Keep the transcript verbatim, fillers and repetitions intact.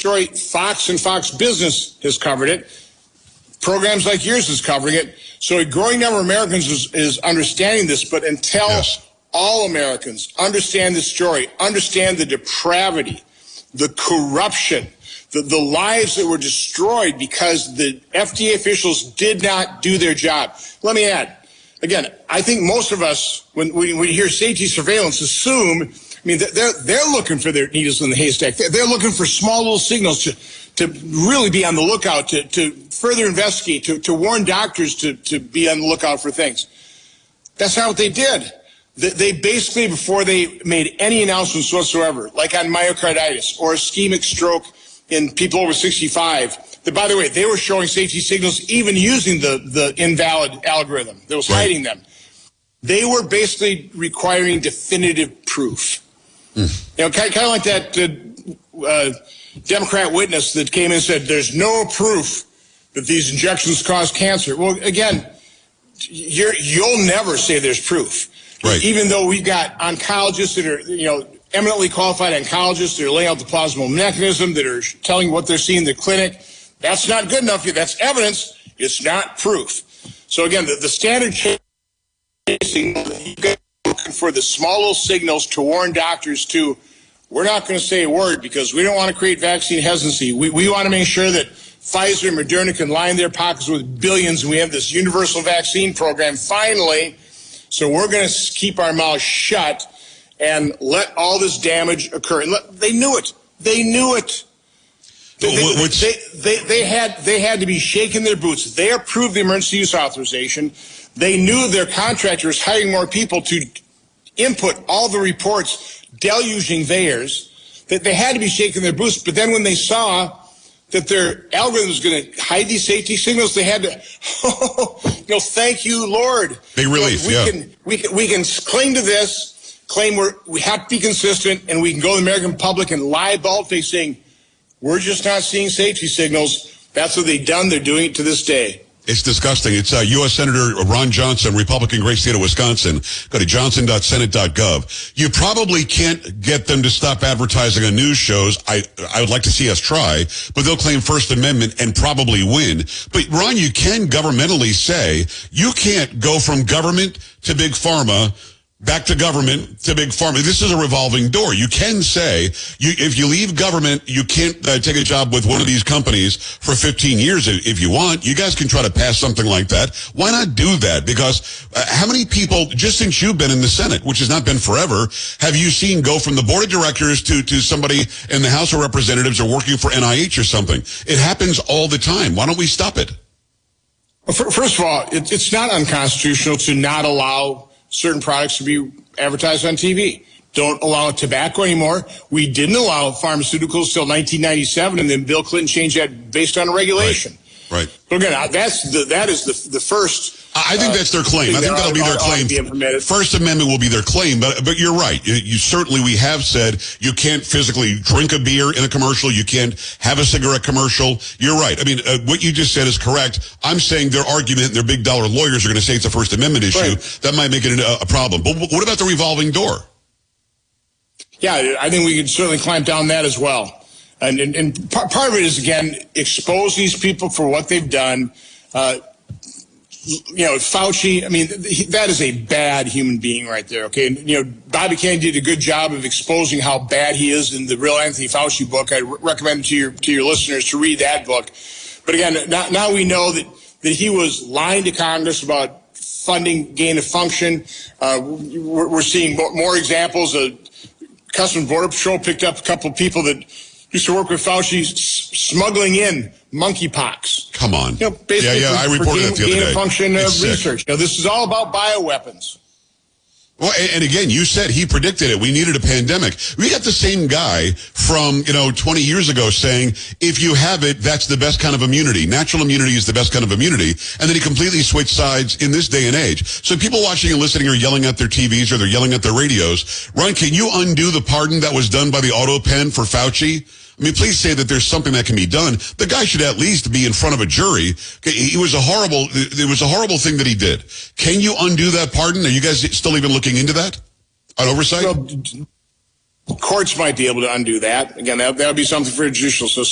story. Fox and Fox Business has covered it. Programs like yours is covering it. So a growing number of Americans is, is understanding this, but until yes. all Americans understand this story, understand the depravity, the corruption, the, the lives that were destroyed because the F D A officials did not do their job. Let me add, again, I think most of us, when we, when we hear safety surveillance, assume, I mean, they're, they're looking for their needles in the haystack. They're looking for small little signals to, to really be on the lookout, to, to further investigate, to, to warn doctors to, to be on the lookout for things. That's not what they did. They, they basically, before they made any announcements whatsoever, like on myocarditis or ischemic stroke in people over sixty-five, that, by the way, they were showing safety signals even using the, the invalid algorithm that was hiding them. They were basically requiring definitive proof. Mm. You know, kind, kind of like that uh, uh, Democrat witness that came in and said, there's no proof that these injections cause cancer. Well, again, you're, you'll never say there's proof. Right. Even though we've got oncologists that are, you know, eminently qualified oncologists that are laying out the plausible mechanism, that are telling what they're seeing in the clinic, that's not good enough. That's evidence. It's not proof. So again, the, the standard chasing, you've got looking for the small little signals to warn doctors to, we're not going to say a word because we don't want to create vaccine hesitancy. We, we want to make sure that Pfizer and Moderna can line their pockets with billions, and we have this universal vaccine program finally. So we're going to keep our mouths shut and let all this damage occur. And let, they knew it. They knew it. They, they, they, they, they, had, they had to be shaking their boots. They approved the emergency use authorization. They knew their contractor was hiring more people to input all the reports deluging theirs. That they had to be shaking their boots. But then when they saw that their algorithm was going to hide these safety signals, they had to, oh, you know, thank you, Lord. Big relief, we yeah. Can, we, can, we can claim to this, claim we're, we have to be consistent, and we can go to the American public and lie bald-faced saying, we're just not seeing safety signals. That's what they've done. They're doing it to this day. It's disgusting. It's uh, U S Senator Ron Johnson, Republican, great state of Wisconsin. Go to johnson dot senate dot gov. You probably can't get them to stop advertising on news shows. I I would like to see us try, but they'll claim First Amendment and probably win. But, Ron, you can governmentally say you can't go from government to big pharma, back to government to big pharma. This is a revolving door. You can say, you, if you leave government, you can't uh, take a job with one of these companies for fifteen years if you want. You guys can try to pass something like that. Why not do that? Because uh, how many people, just since you've been in the Senate, which has not been forever, have you seen go from the board of directors to, to somebody in the House of Representatives or working for N I H or something? It happens all the time. Why don't we stop it? Well, first of all, it, it's not unconstitutional to not allow certain products to be advertised on T V. Don't allow tobacco anymore. We didn't allow pharmaceuticals till nineteen ninety-seven, and then Bill Clinton changed that based on a regulation. Right. right. But again, that's the, that is the the first. I think that's their claim. I think that'll be their claim. First Amendment will be their claim, but but you're right. You, you certainly, we have said you can't physically drink a beer in a commercial. You can't have a cigarette commercial. You're right. I mean, uh, what you just said is correct. I'm saying their argument and their big dollar lawyers are going to say it's a First Amendment issue. Right. That might make it a, a problem. But what about the revolving door? Yeah, I think we could certainly clamp down that as well. And, and, and part of it is, again, expose these people for what they've done. Uh, You know, Fauci, I mean, he, that is a bad human being right there, okay? And, you know, Bobby Kennedy did a good job of exposing how bad he is in the Real Anthony Fauci book. I re- recommend to your to your listeners to read that book. But again, now, now we know that, that he was lying to Congress about funding gain of function. Uh, we're, we're seeing more, more examples. Uh, Customs Border Patrol picked up a couple of people that used to work with Fauci s- smuggling in monkeypox. Come on. You know, basically yeah, yeah, for, I reported for that the other day. function of research. You know, this is all about bioweapons. Well, and, and again, you said he predicted it. We needed a pandemic. We got the same guy from, you know, twenty years ago saying, if you have it, that's the best kind of immunity. Natural immunity is the best kind of immunity. And then he completely switched sides in this day and age. So people watching and listening are yelling at their T Vs or they're yelling at their radios. Ron, can you undo the pardon that was done by the auto pen for Fauci? I mean, please say that there's something that can be done. The guy should at least be in front of a jury. It was a horrible, it was a horrible thing that he did. Can you undo that pardon? Are you guys still even looking into that on oversight? Well, courts might be able to undo that. Again, that that would be something for a judicial system.